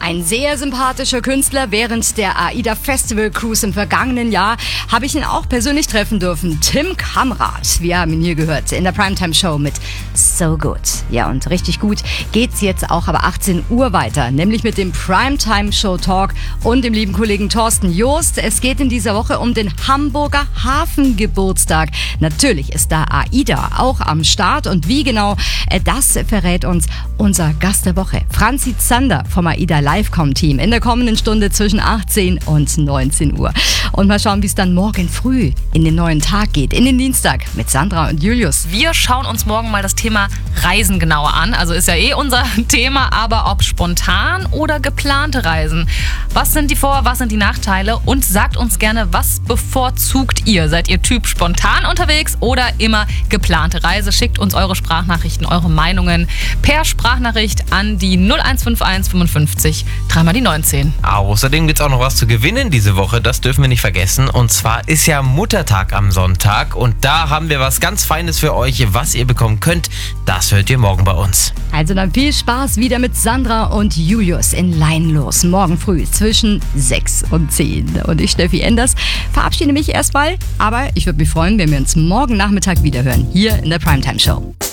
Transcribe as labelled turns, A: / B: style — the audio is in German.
A: Ein sehr sympathischer Künstler. Während der AIDA Festival Cruise im vergangenen Jahr habe ich ihn auch persönlich treffen dürfen. Tim Kamrat. Wir haben ihn hier gehört in der Primetime Show mit So Good. Ja, und richtig gut geht's jetzt auch aber 18 Uhr weiter, nämlich mit dem Primetime Show Talk und dem lieben Kollegen Thorsten Joost. Es geht in dieser Woche um den Hamburger Hafengeburtstag. Natürlich ist da AIDA auch am Start und wie genau, das verrät uns unser Gast der Woche, Franzi Zander vom AIDA Livecom-Team in der kommenden Stunde zwischen 18 und 19 Uhr. Und mal schauen, wie es dann morgen früh in den neuen Tag geht, in den Dienstag mit Sandra und Julius.
B: Wir schauen uns morgen mal das Thema Reisen genauer an. Also ist ja unser Thema, aber ob spontan oder geplante Reisen. Was sind die Vor-, was sind die Nachteile? Und sagt uns gerne, was bevorzugt ihr? Seid ihr Typ spontan unterwegs oder immer geplante Reise? Schickt uns eure Sprachnachrichten, eure Meinungen per Sprachnachricht an die 0151 55 3 die 19.
C: Außerdem gibt's auch noch was zu gewinnen diese Woche, das dürfen wir nicht vergessen. Und zwar ist ja Muttertag am Sonntag und da haben wir was ganz Feines für euch, was ihr bekommen könnt. Das hört ihr morgen bei uns.
A: Also dann viel Spaß wieder mit Sandra und Julius in Leinlos. Morgen früh zwischen 6 und 10. Und ich, Steffi Enders, verabschiede mich erstmal. Aber ich würde mich freuen, wenn wir uns morgen Nachmittag wiederhören, hier in der Primetime Show.